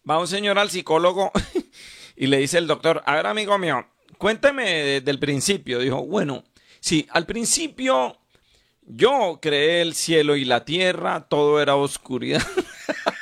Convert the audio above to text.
Va un señor al psicólogo y le dice el doctor, a ver, amigo mío, cuénteme desde el principio. Dijo, bueno, sí, al principio yo creé el cielo y la tierra, todo era oscuridad.